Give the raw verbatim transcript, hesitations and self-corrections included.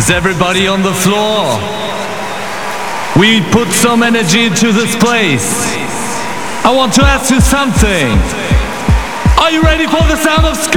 Is everybody on the floor? We put some energy into this place. I want to ask you something. Are you ready for the sound of ska?